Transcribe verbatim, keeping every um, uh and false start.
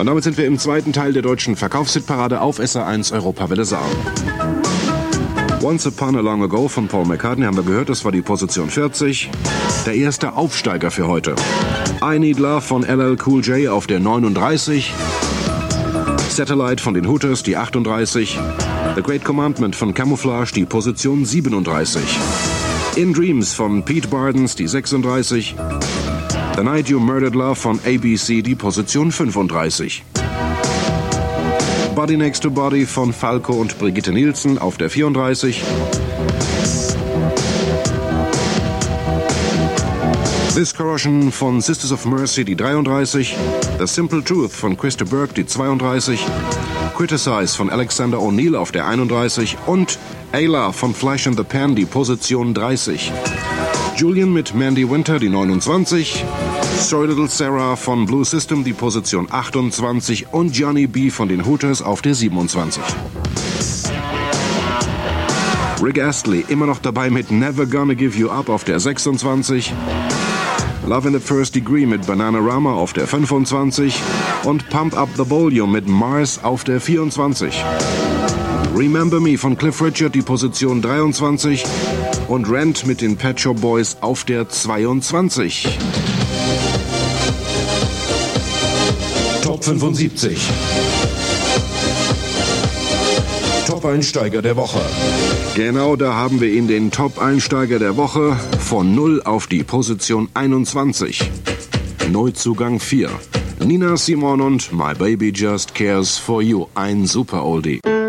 Und damit sind wir im zweiten Teil der deutschen Verkaufshitparade auf S R eins Europawelle Saar. Once Upon a Long Ago von Paul McCartney haben wir gehört, das war die Position vierzig. Der erste Aufsteiger für heute. I Need Love von L L Cool J auf der neununddreißig. Satellite von den Hooters, die achtunddreißig. The Great Commandment von Camouflage, die Position siebenunddreißig. In Dreams von Pete Bardens, die sechsunddreißig. The Night You Murdered Love von A B C, die Position fünfunddreißig. Body Next to Body von Falco und Brigitte Nielsen auf der vierunddreißig. This Corrosion von Sisters of Mercy, die dreiunddreißig. The Simple Truth von Christa Burke, die zweiunddreißig. Criticize von Alexander O'Neill auf der einunddreißig. Und Ayla von Flash and the Pan, die Position dreißig. Julian mit Mandy Winter, die neunundzwanzig. Sorry Little Sarah von Blue System, die Position achtundzwanzig. Und Johnny B von den Hooters auf der siebenundzwanzig. Rick Astley immer noch dabei mit Never Gonna Give You Up auf der sechsundzwanzig. Love in the First Degree mit Bananarama auf der fünfundzwanzig. Und Pump Up the Volume mit Mars auf der vierundzwanzig. Remember Me von Cliff Richard, die Position dreiundzwanzig. Und Rent mit den Pet Shop Boys auf der zweiundzwanzig. Top fünfundsiebzig. Top-Einsteiger der Woche. Genau, da haben wir ihn, den Top-Einsteiger der Woche. Von null auf die Position einundzwanzig. Neuzugang vier. Nina Simone und My Baby Just Cares For You. Ein Super-Oldie.